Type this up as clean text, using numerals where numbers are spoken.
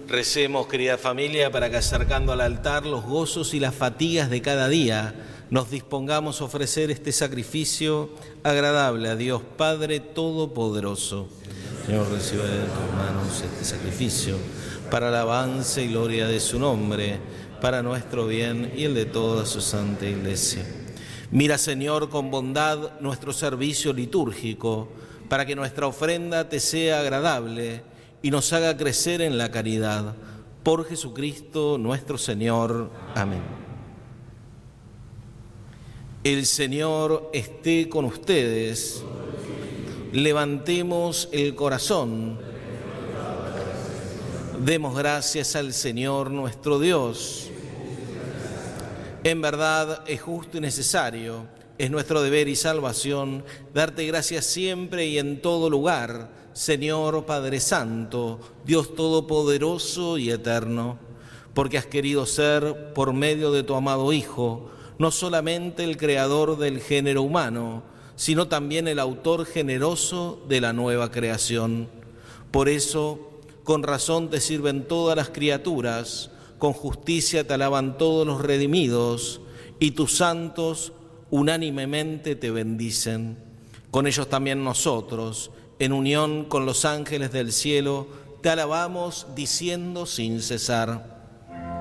Recemos, querida familia, para que acercando al altar los gozos y las fatigas de cada día, nos dispongamos a ofrecer este sacrificio agradable a Dios Padre Todopoderoso. Señor, recibe de tus manos este sacrificio para alabanza y gloria de su nombre, para nuestro bien y el de toda su santa Iglesia. Mira, Señor, con bondad nuestro servicio litúrgico, para que nuestra ofrenda te sea agradable y nos haga crecer en la caridad. Por Jesucristo nuestro Señor. Amén. El Señor esté con ustedes. Levantemos el corazón. Demos gracias al Señor nuestro Dios. En verdad es justo y necesario, es nuestro deber y salvación, darte gracias siempre y en todo lugar, Señor Padre Santo, Dios Todopoderoso y Eterno, porque has querido ser, por medio de tu amado Hijo, no solamente el creador del género humano, sino también el autor generoso de la nueva creación. Por eso, con razón te sirven todas las criaturas, con justicia te alaban todos los redimidos, y tus santos unánimemente te bendicen. Con ellos también nosotros, en unión con los ángeles del cielo, te alabamos diciendo sin cesar: